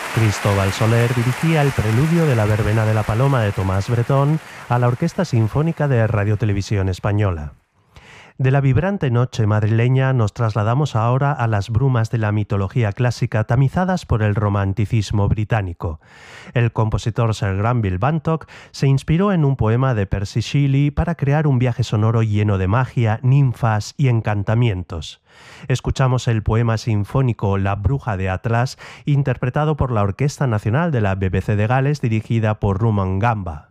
Cristóbal Soler dirigía el preludio de la verbena de la Paloma de Tomás Bretón a la Orquesta Sinfónica de Radio Televisión Española. De la vibrante noche madrileña nos trasladamos ahora a las brumas de la mitología clásica tamizadas por el romanticismo británico. El compositor Sir Granville Bantock se inspiró en un poema de Percy Shelley para crear un viaje sonoro lleno de magia, ninfas y encantamientos. Escuchamos el poema sinfónico La Bruja de Atlas, interpretado por la Orquesta Nacional de la BBC de Gales dirigida por Rumon Gamba.